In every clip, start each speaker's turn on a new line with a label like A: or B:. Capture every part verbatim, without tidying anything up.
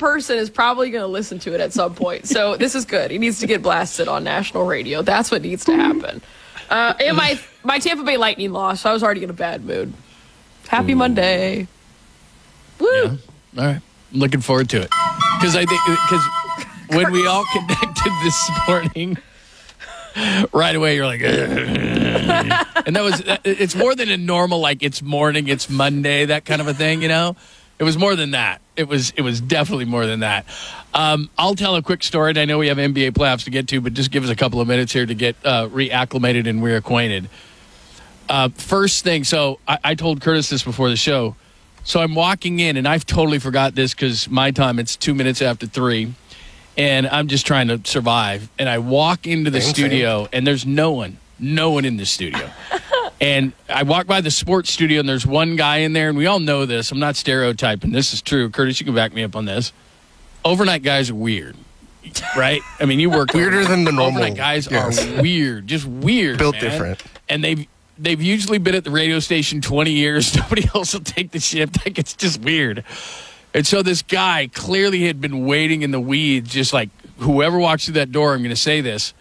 A: person is probably going to listen to it at some point. So this is good. He needs to get blasted on national radio. That's what needs to happen. Uh, and my my Tampa Bay Lightning lost, so I was already in a bad mood. Happy Ooh. Monday. Woo!
B: Yeah. All right. I'm looking forward to it. Because I think because when we all connected this morning, right away you're like, and that was it's more than a normal like it's morning, it's Monday, that kind of a thing, you know. It was more than that. It was it was definitely more than that. Um, I'll tell a quick story. And I know we have N B A playoffs to get to, but just give us a couple of minutes here to get uh, reacclimated and reacquainted. Uh, first thing, so I, I told Curtis this before the show. So I'm walking in, and I've totally forgot this because my time, it's two minutes after three, and I'm just trying to survive. And I walk into the Thanks, studio, man. And there's no one, no one in the studio. And I walk by the sports studio, and there's one guy in there, and we all know this. I'm not stereotyping. This is true. Curtis, you can back me up on this. Overnight guys are weird, right? I mean, you work
C: weirder overnight. than the normal.
B: Overnight guys
C: yes.
B: are weird, just weird,
C: built
B: man.
C: different.
B: And they've they've usually been at the radio station twenty years. Nobody else will take the shift. Like, it's just weird. And so this guy clearly had been waiting in the weeds, just like whoever walks through that door. I'm going to say this.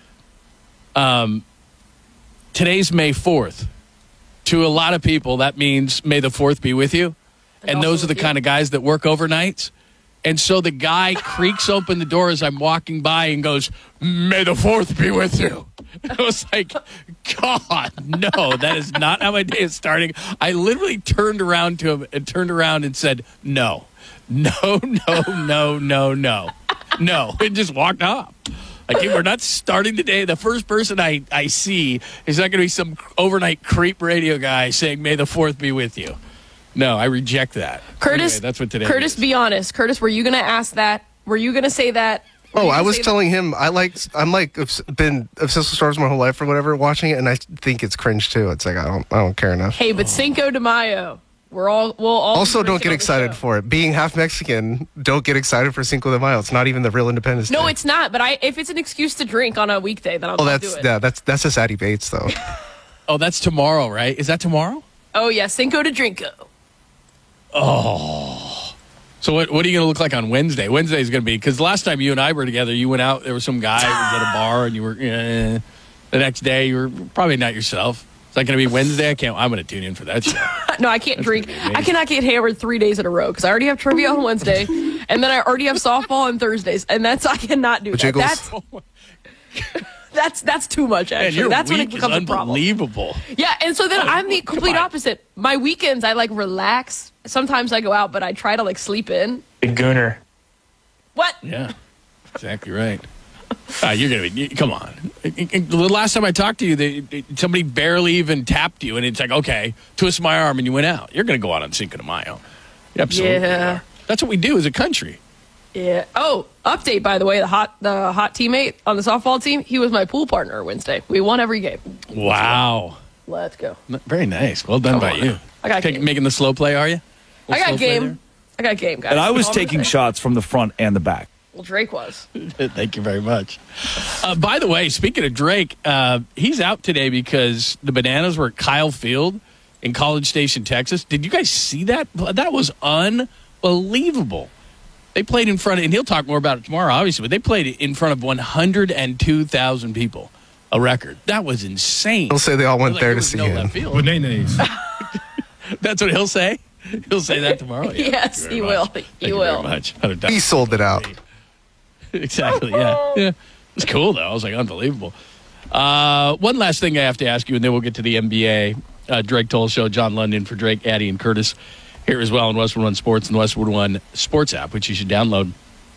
B: Um, today's May fourth. To a lot of people, that means May the fourth be with you. And, and those are the kind of guys that work overnights. And so the guy creaks open the door as I'm walking by and goes, May the fourth be with you. I was like, God, no, that is not how my day is starting. I literally turned around to him and turned around and said, no, no, no, no, no, no, no, and just walked off. Like, hey, we're not starting the day. The first person I, I see is not going to be some overnight creep radio guy saying, May the fourth be with you. No, I reject that.
A: Curtis,
B: anyway, that's what today
A: Curtis,
B: is.
A: Be honest. Curtis, were you going to ask that? Were you going to say that?
C: Oh, I was telling that? him, I like, I'm like, been obsessed with Star Wars my whole life or whatever, watching it, and I think it's cringe too. It's like, I don't, I don't care enough.
A: Hey, but Cinco de Mayo. We're all, we'll all
C: also don't get excited for it. Being half Mexican, don't get excited for Cinco de Mayo. It's not even the real Independence Day.
A: No, it's not. But I, if it's an excuse to drink on a weekday, then I'll
C: oh, that's,
A: do it.
C: Yeah, that's that's a Sadie Bates though.
B: Oh, that's tomorrow, right? Is that tomorrow?
A: Oh yeah, Cinco de Drinko.
B: Oh, so what? What are you going to look like on Wednesday? Wednesday is going to be because last time you and I were together, you went out. There was some guy who was at a bar, and you were. Eh, the next day, you were probably not yourself. Is that going to be Wednesday? I can't. I'm going to tune in for that show.
A: No, I can't That's drink. I cannot get hammered three days in a row because I already have trivia on Wednesday, and then I already have softball on Thursdays, and that's I cannot do that. That's, that's that's too much. Actually,
B: Man, your
A: that's
B: week
A: when it becomes
B: is
A: a problem.
B: Unbelievable.
A: Yeah, and so then I'm the complete opposite. My weekends, I like relax. Sometimes I go out, but I try to like sleep in.
D: Big gooner.
A: What?
B: Yeah, exactly right. Uh, you're gonna be. Come on. The last time I talked to you, they, they, somebody barely even tapped you, and it's like, okay, twist my arm, and you went out. You're gonna go out on Cinco de Mayo. You absolutely
A: yeah.
B: are. That's what we do as a country.
A: Yeah. Oh, update by the way, the hot the hot teammate on the softball team, he was my pool partner Wednesday. We won every game.
B: Wow.
A: Let's go.
B: Very nice. Well done Come by on. you.
A: I got
B: Take, making the slow play, are you?
A: I got game. I got game, guys.
D: And I was All taking shots from the front and the back.
A: Well, Drake was.
B: Thank you very much. Uh, by the way, speaking of Drake, uh, he's out today because the Bananas were at Kyle Field in College Station, Texas. Did you guys see that? That was unbelievable. They played in front of, and he'll talk more about it tomorrow, obviously, but they played in front of one hundred two thousand people, a record. That was insane.
C: He'll say they all went
B: like
C: there to see
B: no
C: him.
E: Bananas.
B: That's what he'll say? He'll say that tomorrow? Yeah,
A: yes, he
B: much.
A: will.
B: Thank
A: He
B: you
A: will.
B: Very much.
C: He sold it out.
B: Exactly, yeah. Yeah. It's cool, though. I was like, unbelievable. Uh, one last thing I have to ask you, and then we'll get to the N B A. Uh, Drake Toll Show, John London for Drake, Addie, and Curtis here as well on Westwood One Sports and the Westwood One Sports app, which you should download.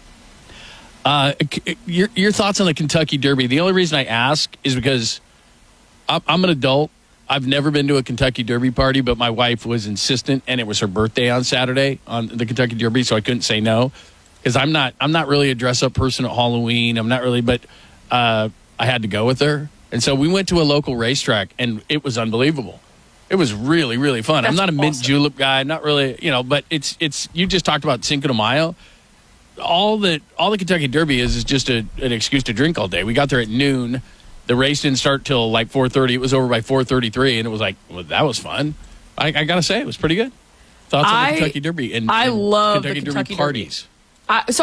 B: Uh, your, your thoughts on the Kentucky Derby. The only reason I ask is because I'm, I'm an adult. I've never been to a Kentucky Derby party, but my wife was insistent, and it was her birthday on Saturday on the Kentucky Derby, so I couldn't say no. Because I'm not, I'm not really a dress-up person at Halloween. I'm not really, but uh, I had to go with her, and so we went to a local racetrack, and it was unbelievable. It was really, really fun.
A: That's
B: I'm not a mint
A: awesome.
B: julep guy, not really, you know, but it's, it's. You just talked about Cinco de Mayo. All that, all the Kentucky Derby is is just a, an excuse to drink all day. We got there at noon. The race didn't start till like four thirty. It was over by four thirty-three, and it was like, well, that was fun. I, I gotta say, it was pretty good. Thoughts on
A: I-
B: the Kentucky Derby and,
A: I
B: and
A: love the
B: Kentucky,
A: Kentucky
B: Derby parties.
A: I, so